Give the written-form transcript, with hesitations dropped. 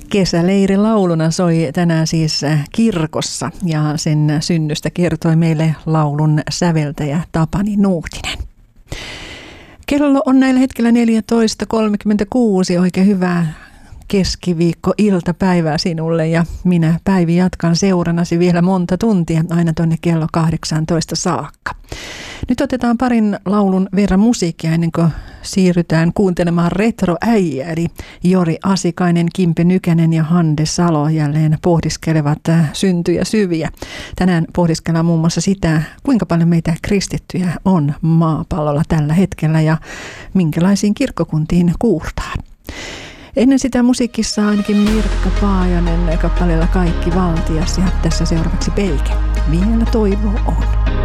Kesäleirilauluna soi tänään siis kirkossa ja sen synnystä kertoi meille laulun säveltäjä Tapani Nuutinen. Kello on näillä hetkellä 14.36, oikein hyvää keskiviikko-iltapäivää sinulle ja minä Päivi jatkan seuranasi vielä monta tuntia aina tuonne kello 18 saakka. Nyt otetaan parin laulun verran musiikkia ennen kuin siirrytään kuuntelemaan retroäijä, eli Jori Asikainen, Kimpe Nykänen ja Hande Salo jälleen pohdiskelevat syntyjä syviä. Tänään pohdiskellaan muun muassa sitä, kuinka paljon meitä kristittyjä on maapallolla tällä hetkellä ja minkälaisiin kirkkokuntiin kuulutaan. Ennen sitä musiikissa ainakin Mirkka Paajanen kappaleella Kaikki valtias ja tässä seuraavaksi Peike. Vielä toivo on.